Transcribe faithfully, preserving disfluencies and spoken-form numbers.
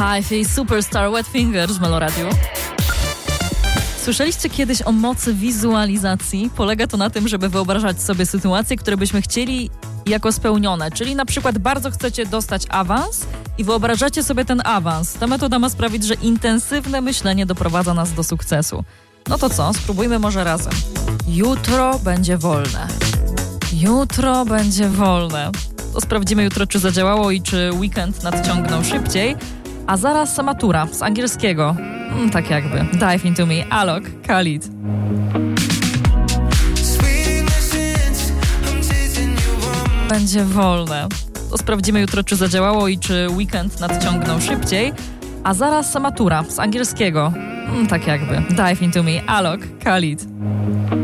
Hi-Fi Superstar Wet Fingers w Meloradiu. Słyszeliście kiedyś o mocy wizualizacji? Polega to na tym, żeby wyobrażać sobie sytuacje, które byśmy chcieli jako spełnione. Czyli na przykład bardzo chcecie dostać awans i wyobrażacie sobie ten awans. Ta metoda ma sprawić, że intensywne myślenie doprowadza nas do sukcesu. No to co? Spróbujmy może razem. Jutro będzie wolne. Jutro będzie wolne. To sprawdzimy jutro, czy zadziałało i czy weekend nadciągnął szybciej. A zaraz matura z angielskiego. Mm, tak jakby. Dive into me. Alok, Khalid. Będzie wolne. To sprawdzimy jutro, czy zadziałało i czy weekend nadciągnął szybciej. A zaraz matura z angielskiego. Mm, tak jakby. Dive into me. Alok, Khalid.